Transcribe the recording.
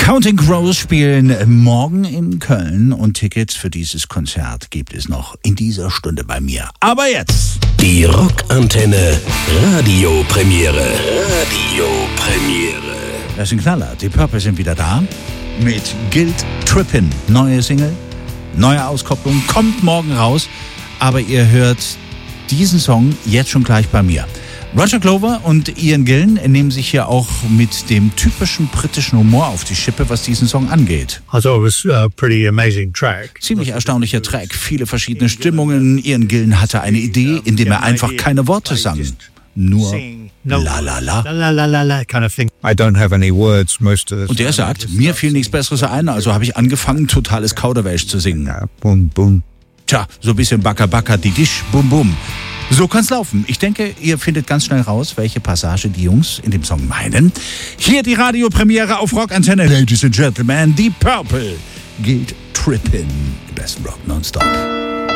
Counting Crows spielen morgen in Köln und Tickets für dieses Konzert gibt es noch in dieser Stunde bei mir. Aber jetzt die Rockantenne Radiopremiere. Das sind Knaller. Die Purple sind wieder da mit Guilt Trippin'. Neue Single, neue Auskopplung, kommt morgen raus. Aber ihr hört diesen Song jetzt schon gleich bei mir. Roger Glover und Ian Gillan nehmen sich hier auch mit dem typischen britischen Humor auf die Schippe, was diesen Song angeht. I thought it was a pretty amazing track. Ziemlich erstaunlicher Track, viele verschiedene Stimmungen. Ian Gillan hatte eine Idee, indem er einfach keine Worte sang. Nur la la la. La la la la kind of thing. I don't have any words most of the time. Und er sagt, mir fiel nichts Besseres ein, also habe ich angefangen, totales Kauderwelsch zu singen. Boom, boom. Tja, so ein bisschen Baka Baka, die Dish, Bum Bum. So kann's laufen. Ich denke, ihr findet ganz schnell raus, welche Passage die Jungs in dem Song meinen. Hier die Radiopremiere auf Rockantenne. Ladies and Gentlemen, die Purple Guilt Trippin'. Besten Rock nonstop.